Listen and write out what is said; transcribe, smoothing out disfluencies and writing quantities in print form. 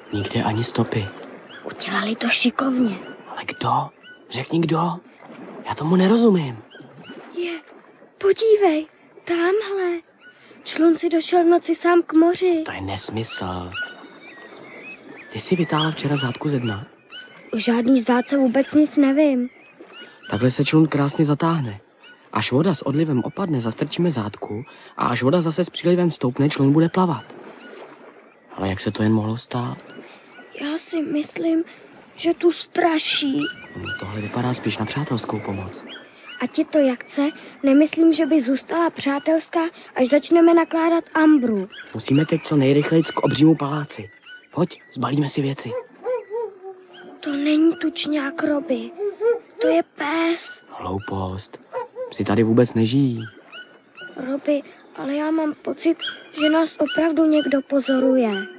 Nikde ani stopy. Udělali to šikovně. Ale kdo? Řekni kdo. Já tomu nerozumím. Podívej, tamhle. Člun si došel v noci sám k moři. To je nesmysl. Ty jsi vytáhla včera zátku ze dna? O žádný zdátce vůbec nic nevím. Takhle se člun krásně zatáhne. Až voda s odlivem opadne, zastrčíme zátku a až voda zase s přílivem stoupne, člun bude plavat. Ale jak se to jen mohlo stát? Já si myslím, že tu straší. Tohle vypadá spíš na přátelskou pomoc. Ať je to jak chce, nemyslím, že by zůstala přátelská, až začneme nakládat ambru. Musíme teď co nejrychleji k obřímu paláci. Pojď, zbalíme si věci. To není tučňák Roby. To je pes. Hloupost. Psi tady vůbec nežijí. Roby, ale já mám pocit, že nás opravdu někdo pozoruje.